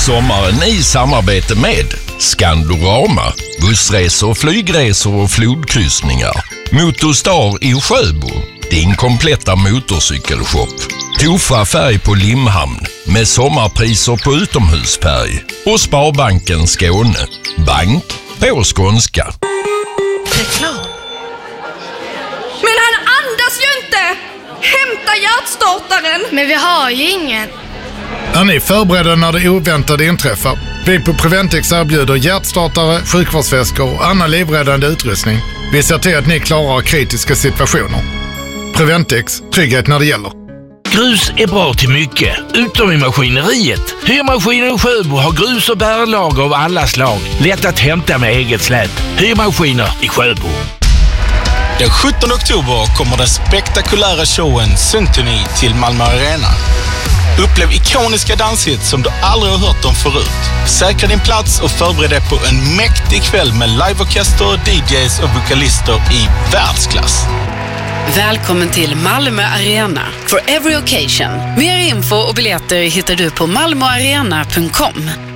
sommaren i samarbete med Skandorama, bussresor, flygresor och flodkryssningar. Motorstar i Sjöbo, din kompletta motorcykelshop. Tofa färg på Limhamn med sommarpriser på utomhusfärg. Och Sparbanken Skåne, bank på skånska. Reklam. Men han andas ju inte! Hämta hjärtstartaren! Men vi har ju ingen. Är ni förberedda när det oväntade inträffar? Vi på Preventix erbjuder hjärtstartare, sjukvårdsväskor och annan livräddande utrustning. Vi ser till att ni klarar kritiska situationer. Preventix, trygghet när det gäller. Grus är bra till mycket, utom i maskineriet. Hyrmaskinen Sjöbo har grus- och bärlager av alla slag. Lätt att hämta med eget släp. Hyrmaskiner i Sjöbo. Den 17 oktober kommer den spektakulära showen Symphony till Malmö Arena. Upplev ikoniska danshits som du aldrig har hört om förut. Säkra din plats och förbered dig på en mäktig kväll med liveorkester, DJs och vokalister i världsklass. Välkommen till Malmö Arena for every occasion. Mer info och biljetter hittar du på malmoarena.com.